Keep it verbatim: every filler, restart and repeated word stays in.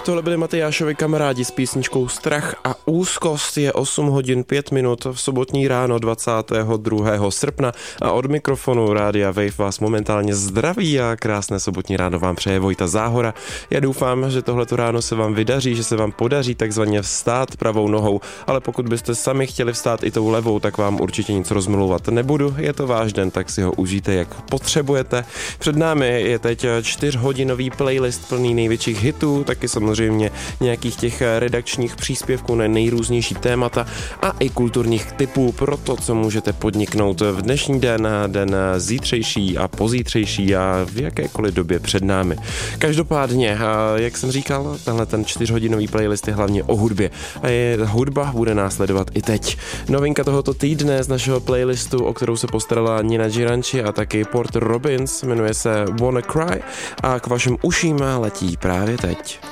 Tohle byli Matyášovi kamarádi s písničkou Strach a úzkost. Je osm hodin pět minut v sobotní ráno dvacátého druhého srpna a od mikrofonu Rádia Wave vás momentálně zdraví a krásné sobotní ráno vám přeje Vojta Záhora. Já doufám, že tohleto ráno se vám vydaří, že se vám podaří takzvaně vstát pravou nohou, ale pokud byste sami chtěli vstát i tou levou, tak vám určitě nic rozmluvat nebudu. Je to váš den, tak si ho užijte, jak potřebujete. Před námi je teď čtyřhodinový playlist plný největších hitů, taky samozřejmě nějakých těch redakčních příspěvků na nejrůznější témata a i kulturních tipů pro to, co můžete podniknout v dnešní den, den zítřejší a pozítřejší a v jakékoliv době před námi. Každopádně, jak jsem říkal, tenhle ten čtyřhodinový playlist je hlavně o hudbě a je, hudba bude následovat i teď. Novinka tohoto týdne z našeho playlistu, o kterou se postarala Nina Giranči a taky Porter Robbins, jmenuje se Wanna Cry a k vašim uším letí právě teď.